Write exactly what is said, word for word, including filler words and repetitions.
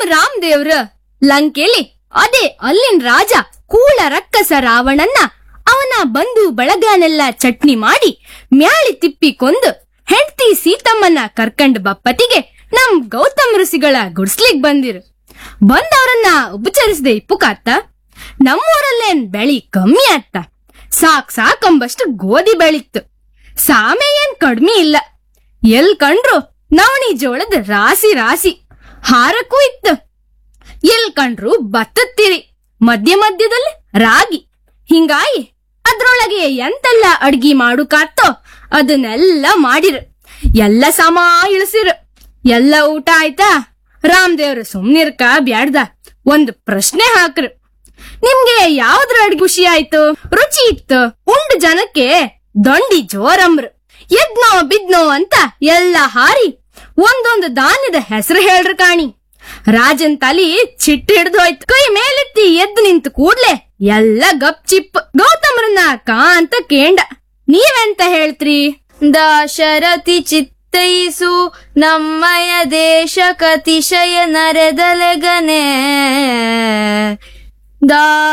ರಾಮದೇವ್ರ ಲಂಕೆಲಿ ಅದೇ ಅಲ್ಲಿನ್ ರಾಜ ಕೂಳ ರಕ್ಕಸ ರಾವಣನ್ನ ಅವನ ಬಂಧು ಬಳಗನೆಲ್ಲ ಚಟ್ನಿ ಮಾಡಿ ಮ್ಯಾಳಿ ತಿಪ್ಪಿ ಕೊಂದು ಹೆಂಡತಿ ಸೀತಮ್ಮನ ಕರ್ಕಂಡ್ ಬಪ್ಪತಿಗೆ ನಮ್ ಗೌತಮ್ ಋಷಿಗಳ ಗುಡ್ಸ್ಲಿಗ್ ಬಂದಿರು. ಬಂದವರನ್ನ ಉಪಚರಿಸದೆ ಇಪ್ಪುಕಾತ್ತ. ನಮ್ಮೂರಲ್ಲೇನ್ ಬೆಳಿ ಕಮ್ಮಿ ಆತ್ತ. ಸಾಕ್ ಸಾಕಂಬಷ್ಟು ಗೋಧಿ ಬೆಳಿತ್ತು. ಸಾಮೆ ಏನ್ ಕಡ್ಮಿ ಇಲ್ಲ. ಎಲ್ ಕಂಡ್ರು ನವಣಿ ಜೋಳದ ರಾಸಿ ರಾಸಿ. ಹಾರಕ್ಕೂ ಇತ್ತು. ಎಲ್ ಕಂಡ್ರು ಭತ್ತತ್ತಿರಿ. ಮಧ್ಯ ಮಧ್ಯದಲ್ಲಿ ರಾಗಿ. ಹಿಂಗಾಗಿ ಅದ್ರೊಳಗೆ ಎಂತೆಲ್ಲ ಅಡ್ಗಿ ಮಾಡುಕಾತ್ತೋ ಅದನ್ನೆಲ್ಲ ಮಾಡಿರು. ಎಲ್ಲ ಸಮ ಇಳಿಸಿರು. ಎಲ್ಲ ಊಟ ಆಯ್ತಾ? ರಾಮದೇವ್ರು ಸುಮ್ನಿರ್ಕ ಬ್ಯಾಡ್ದ ಒಂದ್ ಪ್ರಶ್ನೆ ಹಾಕ್ರು. ನಿಮ್ಗೆ ಯಾವ್ದ್ರ ಅಡ್ಗೆ ಖುಷಿ ಆಯ್ತು, ರುಚಿ ಇತ್ತು? ಉಂಡ್ ಜನಕ್ಕೆ ದೊಂಡಿ ಜೋರಮ್ರು. ಎದ್ನೋ ಬಿದ್ನೋ ಅಂತ ಎಲ್ಲ ಹಾರಿ ಒಂದೊಂದು ದಾನ್ಯದ ಹೆಸರು ಹೇಳ್ರು ಕಾಣಿ. ರಾಜನ್ ತಲಿ ಚಿಟ್ಟ ಹಿಡ್ದೋಯ್ತು. ಕೈ ಮೇಲೆತ್ತಿ ಎದ್ದು ನಿಂತು ಕೂಡ್ಲೆ ಎಲ್ಲ ಗಪ್ ಚಿಪ್. ಗೌತಮ್ರನ್ನ ಕಾ ಅಂತ ಕೇಂಡ. ನೀವೆಂತ ಹೇಳ್ತ್ರಿ? ದಾಶರಥಿ ಚಿತ್ತೈಸು ನಮ್ಮಯ ದೇಶ ಕತಿಶಯ ನರೆದಲೆಗನೆ ದಾ